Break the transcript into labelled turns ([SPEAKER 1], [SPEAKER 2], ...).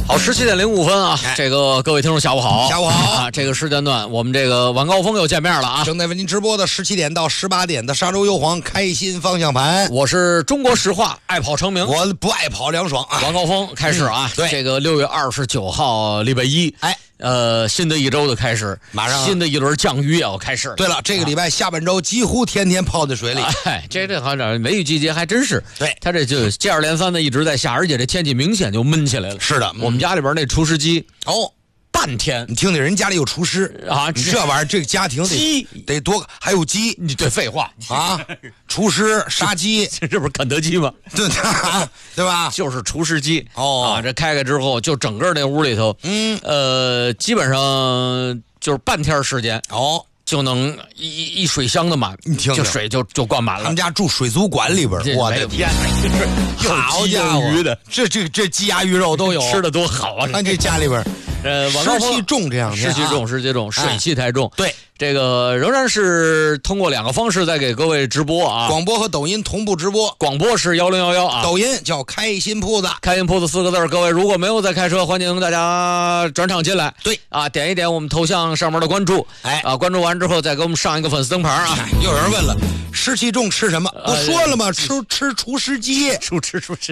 [SPEAKER 1] 好，17:05啊！这个各位听众下午好，
[SPEAKER 2] 下午好
[SPEAKER 1] 啊！这个时间段，我们这个晚高峰又见面了啊！
[SPEAKER 2] 正在为您直播的17点到18点的沙洲优皇开心方向盘，
[SPEAKER 1] 我是中国实话爱跑成名，
[SPEAKER 2] 我不爱跑凉爽啊！
[SPEAKER 1] 晚高峰开始啊！
[SPEAKER 2] 对，
[SPEAKER 1] 这个6月29号礼拜一，新的一周的开始，
[SPEAKER 2] 马上
[SPEAKER 1] 新的一轮降雨也要开始。
[SPEAKER 2] 对了，这个礼拜下半周几乎天天泡在水里。
[SPEAKER 1] 这好像梅雨季节还真是，
[SPEAKER 2] 对，
[SPEAKER 1] 它这就接二连三的一直在下，而且这天气明显就闷起来了。
[SPEAKER 2] 是的，
[SPEAKER 1] 我们家里边那除湿机半天，
[SPEAKER 2] 你听听人家里有厨师
[SPEAKER 1] 啊，
[SPEAKER 2] 你这玩意儿这个家庭得多，还有鸡，
[SPEAKER 1] 你对废话
[SPEAKER 2] 啊，厨师杀鸡，
[SPEAKER 1] 这不是肯德基吗？
[SPEAKER 2] 对吧？
[SPEAKER 1] 就是除湿机
[SPEAKER 2] 啊，
[SPEAKER 1] 这开开之后，就整个那屋里头，基本上就是半天时间就能一水箱的满，
[SPEAKER 2] 你听，
[SPEAKER 1] 就水就灌满了。
[SPEAKER 2] 他们家住水族馆里边，我的天，好家伙的，这鸡鸭鱼肉都有，
[SPEAKER 1] 吃的多好啊！
[SPEAKER 2] 看这家里边。湿气重，这样
[SPEAKER 1] 湿气重，水气太重。
[SPEAKER 2] 对，
[SPEAKER 1] 这个仍然是通过2个方式在给各位直播啊，
[SPEAKER 2] 广播和抖音同步直播。
[SPEAKER 1] 广播是1011啊，
[SPEAKER 2] 抖音叫开心铺子，
[SPEAKER 1] 开心铺子4个字。各位如果没有在开车，欢迎大家转场进来。
[SPEAKER 2] 对
[SPEAKER 1] 啊，点一点我们头像上面的关注，关注完之后再给我们上一个粉丝灯牌啊。
[SPEAKER 2] 又有人问了，湿气重吃什么？不说了吗？吃除湿机，
[SPEAKER 1] 吃。